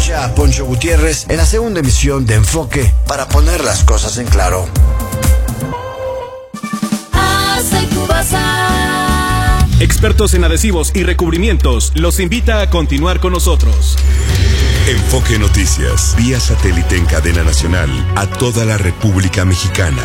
Escucha a Poncho Gutiérrez en la segunda emisión de Enfoque para poner las cosas en claro. Expertos en adhesivos y recubrimientos los invita a continuar con nosotros. Enfoque Noticias, vía satélite en cadena nacional a toda la República Mexicana.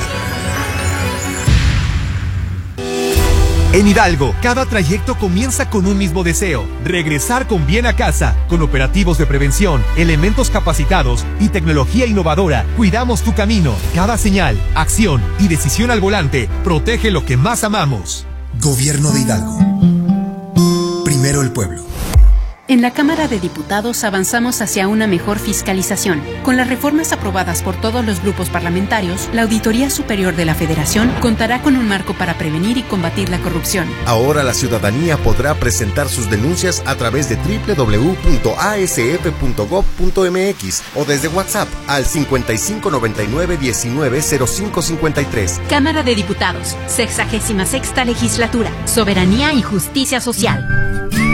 En Hidalgo, cada trayecto comienza con un mismo deseo: regresar con bien a casa. Con operativos de prevención, elementos capacitados y tecnología innovadora, cuidamos tu camino. Cada señal, acción y decisión al volante protege lo que más amamos. Gobierno de Hidalgo. Primero el pueblo. En la Cámara de Diputados avanzamos hacia una mejor fiscalización. Con las reformas aprobadas por todos los grupos parlamentarios, la Auditoría Superior de la Federación contará con un marco para prevenir y combatir la corrupción. Ahora la ciudadanía podrá presentar sus denuncias a través de www.asf.gov.mx o desde WhatsApp al 5599-190553. Cámara de Diputados, 66ª Legislatura, Soberanía y Justicia Social.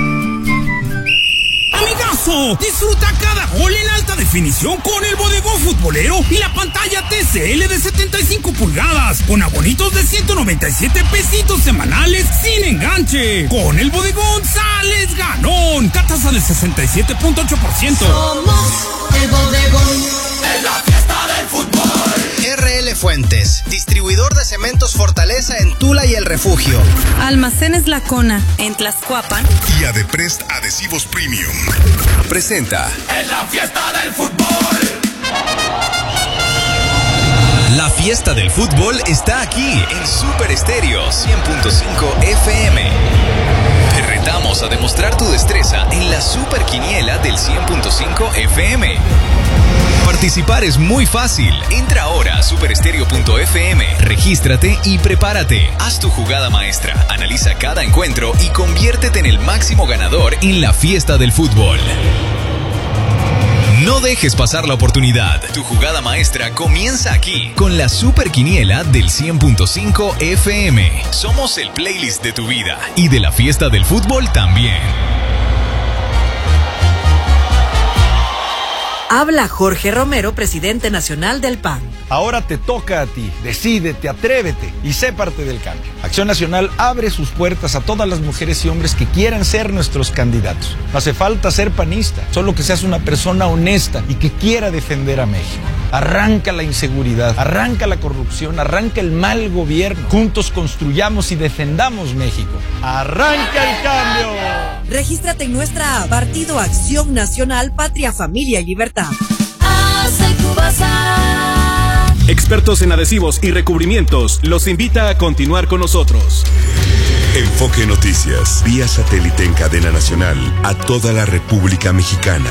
¡Amigazo! Disfruta cada gol en alta definición con el bodegón futbolero y la pantalla TCL de 75 pulgadas con abonitos de 197 pesitos semanales sin enganche. Con el bodegón sales ganón. Tasa del 67.8%. Somos el bodegón. Es la fiesta del fútbol. RL Fuentes, distribuidor de cementos Fortaleza en Tula y El Refugio. Almacenes La Cona en Tlaxcuapan. Y Adeprest Adhesivos Premium presenta Es la fiesta del fútbol. La fiesta del fútbol está aquí en Super Estéreo 100.5 FM. Te retamos a demostrar tu destreza en la Super Quiniela del 100.5 FM. Participar es muy fácil. Entra ahora a superestereo.fm, regístrate y prepárate. Haz tu jugada maestra, analiza cada encuentro y conviértete en el máximo ganador en la fiesta del fútbol. No dejes pasar la oportunidad. Tu jugada maestra comienza aquí con la Super Quiniela del 100.5 FM. Somos el playlist de tu vida y de la fiesta del fútbol también. Habla Jorge Romero, presidente nacional del PAN. Ahora te toca a ti. Decídete, atrévete y sé parte del cambio. Acción Nacional abre sus puertas a todas las mujeres y hombres que quieran ser nuestros candidatos. No hace falta ser panista, solo que seas una persona honesta y que quiera defender a México. Arranca la inseguridad, arranca la corrupción, arranca el mal gobierno. Juntos construyamos y defendamos México. ¡Arranca el cambio! Regístrate en nuestra app, Partido Acción Nacional, Patria, Familia y Libertad. Hace tu bazar. Expertos en adhesivos y recubrimientos los invita a continuar con nosotros. Enfoque Noticias, vía satélite en cadena nacional a toda la República Mexicana.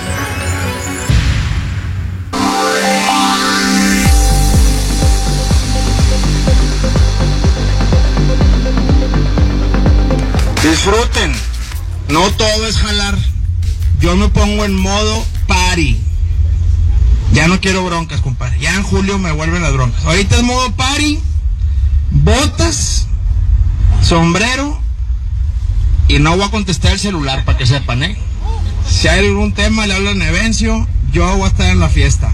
Disfruten, no todo es jalar. Yo me pongo en modo party. Ya no quiero broncas, compadre. Ya en julio me vuelven las broncas. Ahorita es modo party, botas, sombrero y no voy a contestar el celular para que sepan, ¿eh? Si hay algún tema, le hablan a Evencio, yo voy a estar en la fiesta.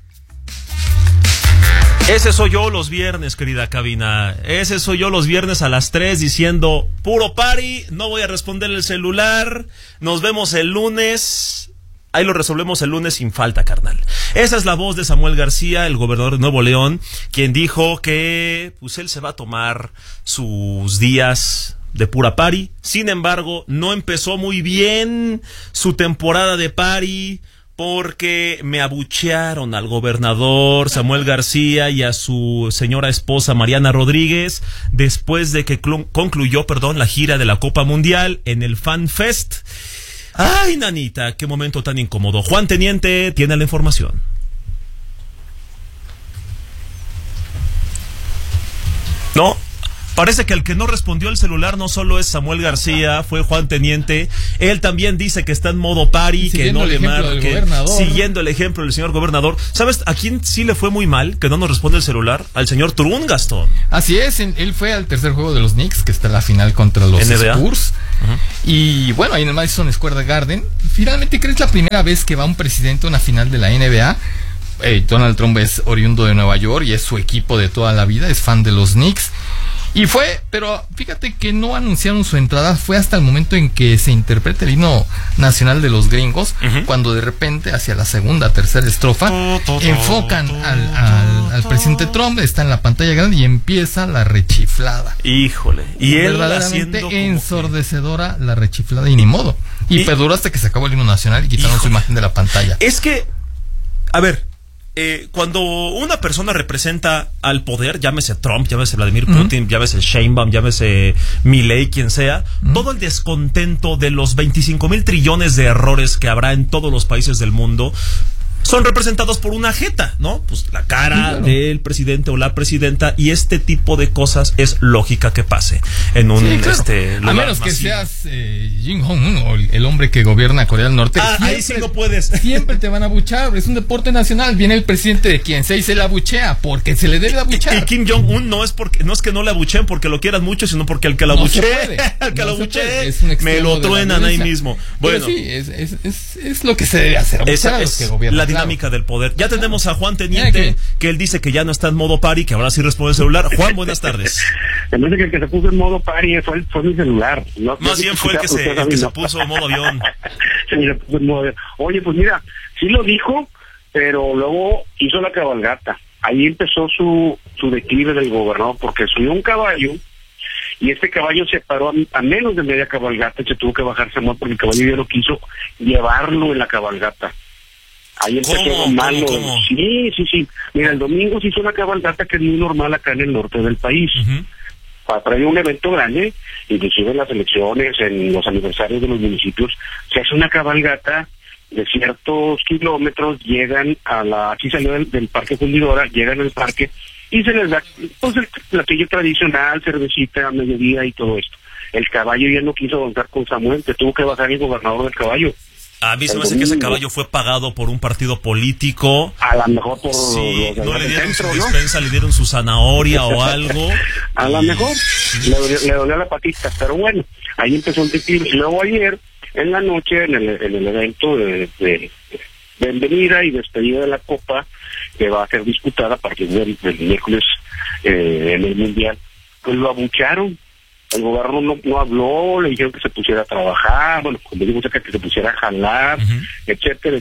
Ese soy yo los viernes, querida cabina. Ese soy yo los viernes a las 3 diciendo puro party, no voy a responder el celular, nos vemos el lunes. Ahí lo resolvemos el lunes sin falta, carnal. Esa es la voz de Samuel García, el gobernador de Nuevo León, quien dijo que pues él se va a tomar sus días de pura party. Sin embargo, no empezó muy bien su temporada de party porque me abuchearon al gobernador Samuel García y a su señora esposa Mariana Rodríguez después de que concluyó, la gira de la Copa Mundial en el Fan Fest. Ay, nanita, qué momento tan incómodo. Juan Teniente tiene la información. Parece que el que no respondió el celular no solo es Samuel García, fue Juan Teniente. Él también dice que está en modo party, que no le marque. Siguiendo el ejemplo del señor gobernador. ¿Sabes a quién sí le fue muy mal que no nos responde el celular? Al señor Turún, Gastón. Así es, él fue al tercer juego de los Knicks, que está en la final contra los NBA. Spurs. Y bueno, ahí en el Madison Square Garden. Finalmente, ¿crees la primera vez que va un presidente a una final de la NBA? Donald Trump es oriundo de Nueva York y es su equipo de toda la vida, es fan de los Knicks. Y fue, pero fíjate que no anunciaron su entrada, fue hasta el momento en que se interpreta el himno nacional de los gringos, cuando de repente hacia la segunda, tercera estrofa, enfocan al presidente Trump, está en la pantalla grande y empieza la rechiflada. Híjole, y él verdaderamente ensordecedora la rechiflada y ni modo. Y perduró hasta que se acabó el himno nacional y quitaron su imagen de la pantalla. Es que, a ver, cuando una persona representa al poder, llámese Trump, llámese Vladimir Putin, llámese Sheinbaum, llámese Milei, quien sea, todo el descontento de los 25,000 trillones de errores que habrá en todos los países del mundo son representados por una jeta, ¿no? Pues la cara del presidente o la presidenta, y este tipo de cosas es lógica que pase en un lugar a menos que seas Kim Jong-un o el hombre que gobierna Corea del Norte. Ahí sí no puedes. Siempre te van a abuchar, es un deporte nacional. Viene el presidente de quien sea y se le abuchea porque se le debe abuchear. Y Kim Jong-un no es que no le abucheen porque lo quieran mucho, sino porque el que lo abuchee, me lo truenan ahí mismo. Bueno, sí, es lo que se debe hacer. Esa es que gobiernan. Dinámica del poder. Ya tenemos a Juan Teniente, que él dice que ya no está en modo party, que ahora sí responde el celular. Juan, buenas tardes. Se me hace que el que se puso en modo party fue mi celular. Más bien fue el que se puso en modo avión. Se puso en modo avión. Oye, pues mira, sí lo dijo, pero luego hizo la cabalgata. Ahí empezó su declive del gobernador, porque subió un caballo y este caballo se paró a menos de media cabalgata y se tuvo que bajar Samuel porque el caballo ya no quiso llevarlo en la cabalgata. Ahí empezó malo. ¿Cómo? Sí. Mira, el domingo se hizo una cabalgata que es muy normal acá en el norte del país. Para un evento grande, inclusive en las elecciones, en los aniversarios de los municipios, se hace una cabalgata de ciertos kilómetros, llegan aquí salió del Parque Fundidora, llegan al parque y se les da pues el platillo tradicional, cervecita a mediodía y todo esto. El caballo ya no quiso avanzar con Samuel, que tuvo que bajar el gobernador del caballo. A mí se me hace que ese caballo fue pagado por un partido político. A lo mejor por no le dieron su despensa, le dieron su zanahoria o algo. A lo mejor le dolió la patita, pero bueno, ahí empezó el declive. Y luego ayer, en la noche, en el evento de bienvenida y despedida de la Copa, que va a ser disputada a partir del miércoles en el Mundial, pues lo abucharon. El gobierno no habló, le dijeron que se pusiera a trabajar, bueno, como digo, que se pusiera a jalar, etcétera.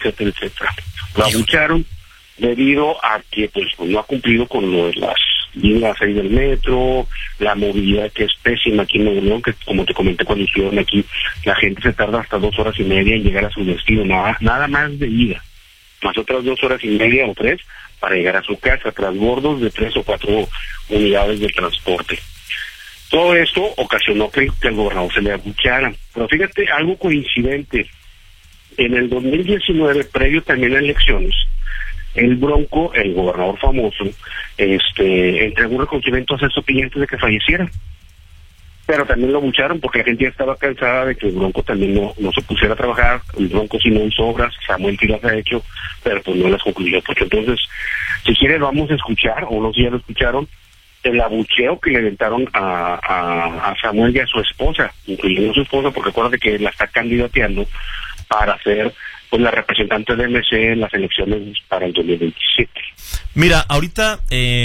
Lo abucharon debido a que pues no ha cumplido con lo de las líneas ahí del metro, la movilidad que es pésima aquí en Nuevo León, que como te comenté cuando estuvieron aquí, la gente se tarda hasta 2 horas y media en llegar a su destino, nada más de ida, más otras 2 horas y media o 3 para llegar a su casa, transbordos de 3 o 4 unidades de transporte. Todo esto ocasionó que el gobernador se le abuchara. Pero fíjate, algo coincidente. En el 2019, previo también a elecciones, el Bronco, el gobernador famoso, entregó un reconocimiento a Celso Piña antes de que falleciera. Pero también lo abucharon porque la gente ya estaba cansada de que el Bronco también no se pusiera a trabajar. El Bronco sí no hizo obras, Samuel sí las ha hecho, pero pues no las concluyó. Porque entonces, si quieres, vamos a escuchar, o no sé si ya lo escucharon, el abucheo que le aventaron a Samuel y a su esposa, incluyendo a su esposa, porque acuérdate que la está candidateando para ser pues la representante de MC en las elecciones para el 2027. Mira, ahorita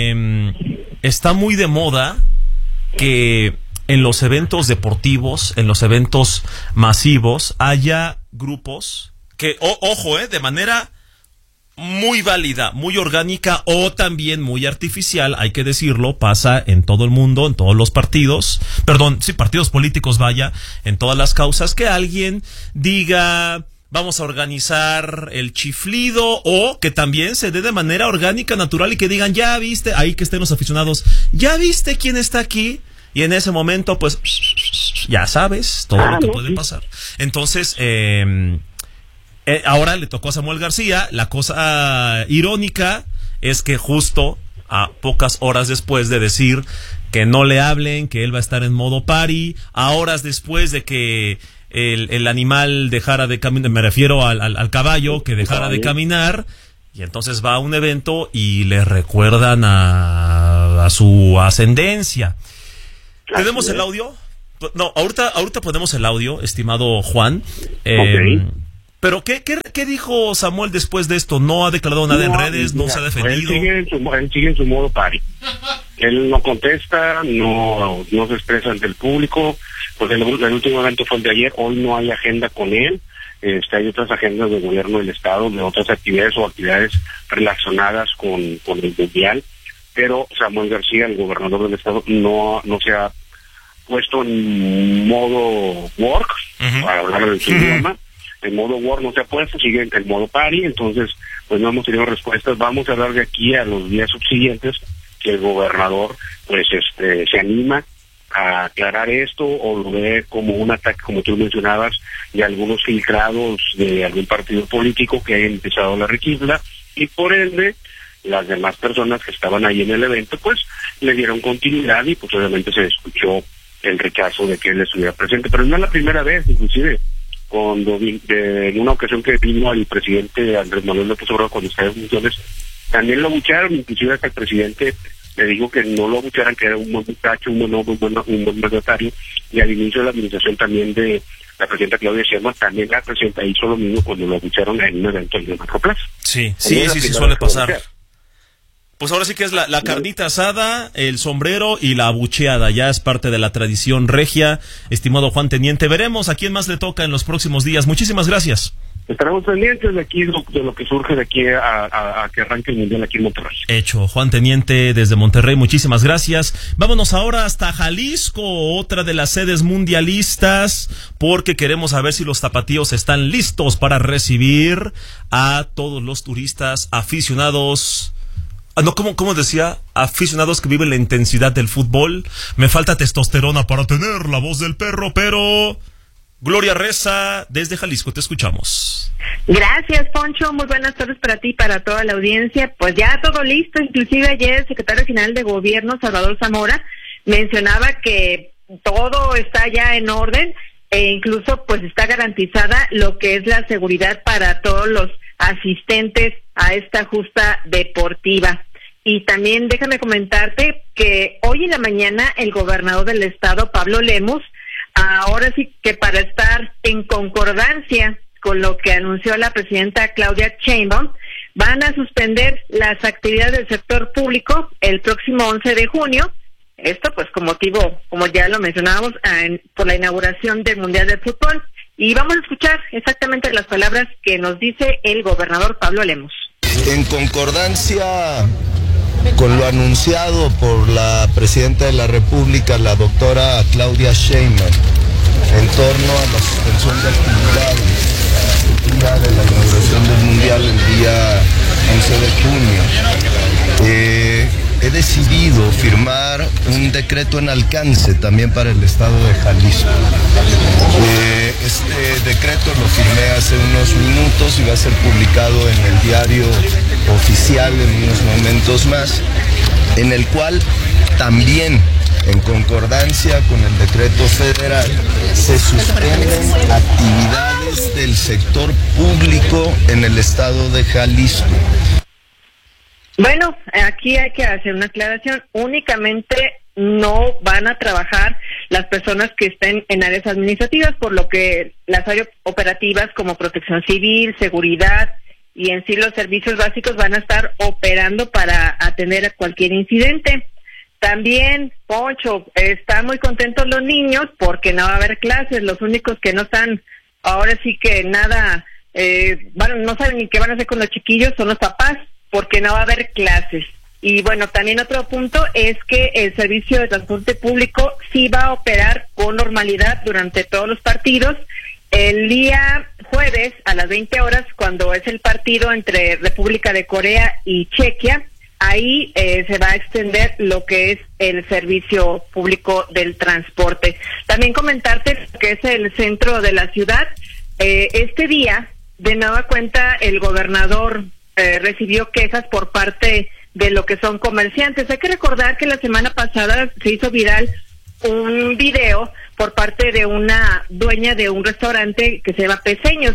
está muy de moda que en los eventos deportivos, en los eventos masivos, haya grupos que, ojo, de manera muy válida, muy orgánica o también muy artificial, hay que decirlo, pasa en todo el mundo, en todos los partidos, partidos políticos, en todas las causas, que alguien diga, vamos a organizar el chiflido, o que también se dé de manera orgánica, natural, y que digan, ya viste, ahí que estén los aficionados, ya viste quién está aquí, y en ese momento, pues, ya sabes todo lo que puede pasar. Entonces, ahora le tocó a Samuel García. La cosa irónica es que justo a pocas horas después de decir que no le hablen, que él va a estar en modo party, a horas después de que el animal dejara de caminar, me refiero al caballo, que dejara de caminar, y entonces va a un evento y le recuerdan a su ascendencia. ¿Tenemos el audio? No, ahorita ponemos el audio, estimado Juan. Pero ¿qué dijo Samuel después de esto? ¿No ha declarado nada en redes? ¿No se ha defendido? Él sigue en su modo party. Él no contesta, no se expresa ante el público, porque el último evento fue el de ayer. Hoy no hay agenda con él. Hay otras agendas del gobierno del estado, de otras actividades o actividades relacionadas con el mundial, pero Samuel García, el gobernador del estado, no se ha puesto en modo work, para hablar de su idioma. En modo work no se ha puesto, sigue en el modo party. Entonces pues no hemos tenido respuestas. Vamos a dar de aquí a los días subsiguientes que el gobernador pues se anima a aclarar esto, o lo ve como un ataque, como tú mencionabas, de algunos filtrados de algún partido político que hayan empezado la requisla, y por ende las demás personas que estaban ahí en el evento pues le dieron continuidad, y pues obviamente se escuchó el rechazo de que él estuviera presente. Pero no es la primera vez. Inclusive cuando en una ocasión que vino el presidente Andrés Manuel López Obrador cuando estaba en funciones, también lo abuchearon, inclusive hasta el presidente le dijo que no lo abuchearan, que era un buen muchacho, un buen mandatario, y al inicio de la administración también de la presidenta Claudia Sheinbaum, también la presidenta hizo lo mismo cuando lo abuchearon en un evento de Macroplaza. Sí, suele pasar. Pues ahora sí que es la carnita asada, el sombrero y la abucheada. Ya es parte de la tradición regia, estimado Juan Teniente. Veremos a quién más le toca en los próximos días. Muchísimas gracias. Estaremos pendientes de aquí, de lo que surge de aquí a que arranque el mundial aquí en Monterrey. Hecho, Juan Teniente desde Monterrey, muchísimas gracias. Vámonos ahora hasta Jalisco, otra de las sedes mundialistas, porque queremos saber si los tapatíos están listos para recibir a todos los turistas aficionados. No, ¿cómo decía? Aficionados que viven la intensidad del fútbol. Me falta testosterona para tener la voz del perro, pero... Gloria Reza, desde Jalisco, te escuchamos. Gracias, Poncho. Muy buenas tardes para ti y para toda la audiencia. Pues ya todo listo. Inclusive ayer el secretario general de Gobierno, Salvador Zamora, mencionaba que todo está ya en orden e incluso pues está garantizada lo que es la seguridad para todos los asistentes a esta justa deportiva. Y también déjame comentarte que hoy en la mañana el gobernador del estado, Pablo Lemus, ahora sí que para estar en concordancia con lo que anunció la presidenta Claudia Sheinbaum, van a suspender las actividades del sector público el próximo 11 de junio. Esto pues con motivo, como ya lo mencionábamos, por la inauguración del Mundial de Fútbol. Y vamos a escuchar exactamente las palabras que nos dice el gobernador Pablo Lemus. En concordancia con lo anunciado por la presidenta de la República, la doctora Claudia Sheinbaum, en torno a la suspensión de actividades el día de la inauguración del Mundial, el día 11 de junio, he decidido firmar un decreto en alcance también para el estado de Jalisco. Este decreto lo firmé hace unos minutos y va a ser publicado en el diario oficial en unos momentos más, en el cual también, en concordancia con el decreto federal, se suspenden actividades del sector público en el estado de Jalisco. Bueno, aquí hay que hacer una aclaración. Únicamente no van a trabajar las personas que estén en áreas administrativas, por lo que las áreas operativas como protección civil, seguridad y en sí los servicios básicos van a estar operando para atender a cualquier incidente. También, Poncho, están muy contentos los niños porque no va a haber clases. Los únicos que no están, ahora sí que nada, no saben ni qué van a hacer con los chiquillos son los papás, porque no va a haber clases. Y bueno, también otro punto es que el servicio de transporte público sí va a operar con normalidad durante todos los partidos. El día jueves a las 20 horas, cuando es el partido entre República de Corea y Chequia, ahí se va a extender lo que es el servicio público del transporte. También comentarte que es el centro de la ciudad. Este día, de nueva cuenta, el gobernador recibió quejas por parte de lo que son comerciantes. Hay que recordar que la semana pasada se hizo viral un video por parte de una dueña de un restaurante que se llama Peseños.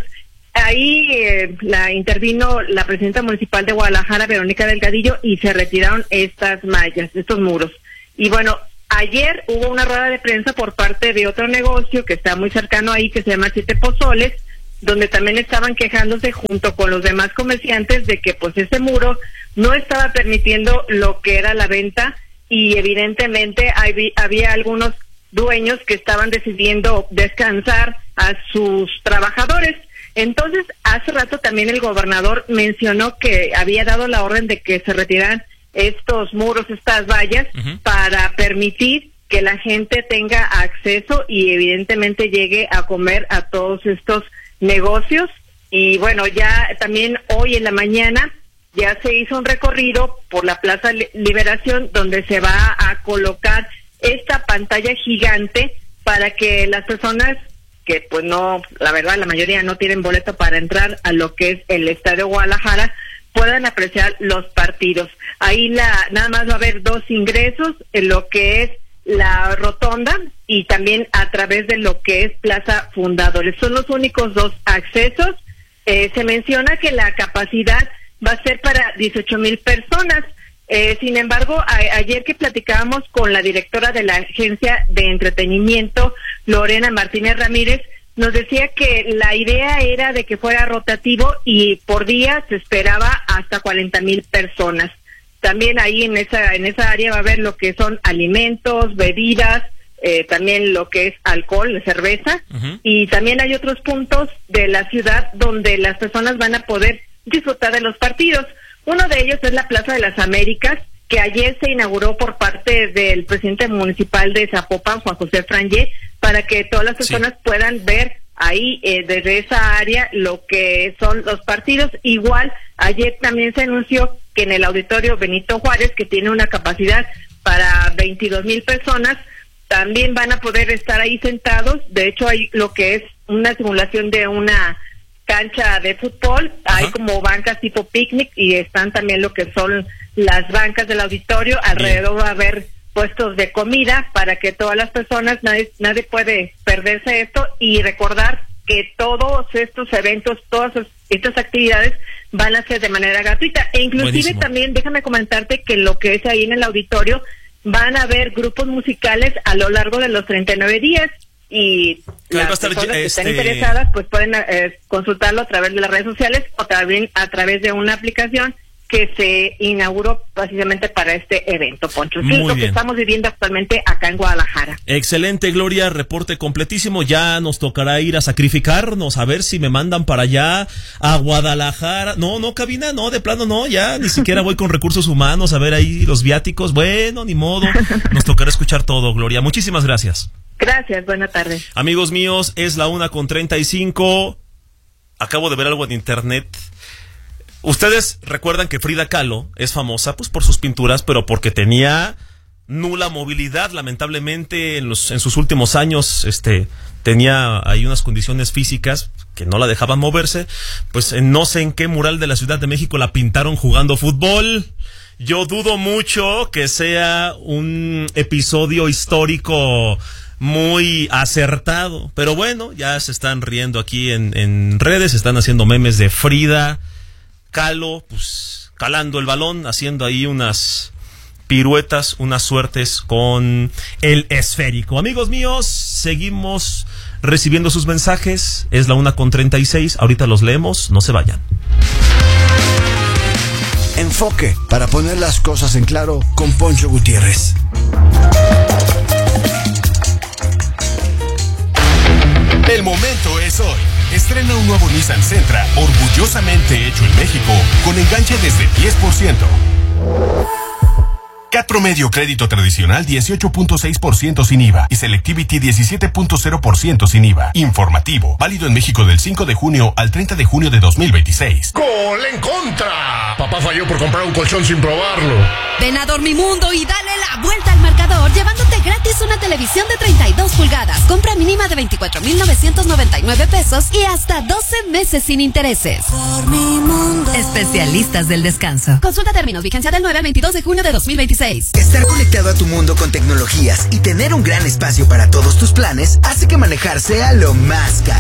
Ahí intervino la presidenta municipal de Guadalajara, Verónica Delgadillo, y se retiraron estas mallas, estos muros. Y bueno, ayer hubo una rueda de prensa por parte de otro negocio que está muy cercano ahí, que se llama Siete Pozoles, donde también estaban quejándose junto con los demás comerciantes de que pues ese muro no estaba permitiendo lo que era la venta, y evidentemente había algunos dueños que estaban decidiendo descansar a sus trabajadores. Entonces, hace rato también el gobernador mencionó que había dado la orden de que se retiraran estos muros, estas vallas, para permitir que la gente tenga acceso y evidentemente llegue a comer a todos estos negocios. Y bueno, ya también hoy en la mañana ya se hizo un recorrido por la Plaza Liberación, donde se va a colocar esta pantalla gigante para que las personas que pues no, la verdad la mayoría no tienen boleto para entrar a lo que es el Estadio Guadalajara, puedan apreciar los partidos. Ahí nada más va a haber 2 ingresos, en lo que es la rotonda y también a través de lo que es Plaza Fundadores. Son los únicos 2 accesos. Se menciona que la capacidad va a ser para 18,000 personas. Sin embargo, ayer que platicábamos con la directora de la Agencia de Entretenimiento, Lorena Martínez Ramírez, nos decía que la idea era de que fuera rotativo y por día se esperaba hasta 40,000 personas. También ahí en esa área va a haber lo que son alimentos, bebidas, también lo que es alcohol, cerveza, y también hay otros puntos de la ciudad donde las personas van a poder disfrutar de los partidos. Uno de ellos es la Plaza de las Américas, que ayer se inauguró por parte del presidente municipal de Zapopan, Juan José Frangé, para que todas las personas puedan ver ahí desde esa área lo que son los partidos. Igual, ayer también se anunció que en el auditorio Benito Juárez, que tiene una capacidad para 22,000 personas, también van a poder estar ahí sentados. De hecho, hay lo que es una simulación de una cancha de fútbol, hay como bancas tipo picnic y están también lo que son las bancas del auditorio. Alrededor va a haber puestos de comida para que todas las personas, nadie puede perderse esto, y recordar que todos estos eventos, todas estas actividades van a ser de manera gratuita. E inclusive también déjame comentarte que lo que es ahí en el auditorio van a haber grupos musicales a lo largo de los 39 días. Y las personas que estén interesadas pues pueden consultarlo a través de las redes sociales o también a través de una aplicación que se inauguró precisamente para este evento, Poncho. Sí, lo que estamos viviendo actualmente acá en Guadalajara. Excelente, Gloria, reporte completísimo. Ya nos tocará ir a sacrificarnos, a ver si me mandan para allá, a Guadalajara. No, cabina, no, de plano no, ya ni siquiera voy con recursos humanos a ver ahí los viáticos. Bueno, ni modo, nos tocará escuchar todo, Gloria. Muchísimas gracias. Gracias, buena tarde. Amigos míos, es la 1:35. Acabo de ver algo en internet. Ustedes recuerdan que Frida Kahlo es famosa pues por sus pinturas, pero porque tenía nula movilidad. Lamentablemente en sus últimos años tenía ahí unas condiciones físicas que no la dejaban moverse. Pues no sé en qué mural de la Ciudad de México la pintaron jugando fútbol. Yo dudo mucho que sea un episodio histórico muy acertado, pero bueno, ya se están riendo aquí en redes, se están haciendo memes de Frida Kahlo, pues calando el balón, haciendo ahí unas piruetas, unas suertes con el esférico. Amigos míos, seguimos recibiendo sus mensajes, es la 1:36, ahorita los leemos, no se vayan. Enfoque, para poner las cosas en claro, con Poncho Gutiérrez. El momento es hoy. Estrena un nuevo Nissan Sentra, orgullosamente hecho en México, con enganche desde 10%. CAT promedio crédito tradicional 18.6% sin IVA y Selectivity 17.0% sin IVA. Informativo, válido en México del 5 de junio al 30 de junio de 2026. ¡Gol en contra! Papá falló por comprar un colchón sin probarlo. Ven a Dormimundo y dale la vuelta al marcador llevándote gratis una televisión de 32 pulgadas. Compra mínima de 24,999 pesos y hasta 12 meses sin intereses. Por mi mundo. Especialistas del descanso. Consulta términos. Vigencia del 9 al 22 de junio de 2026. Estar conectado a tu mundo con tecnologías y tener un gran espacio para todos tus planes hace que manejar sea lo más caro.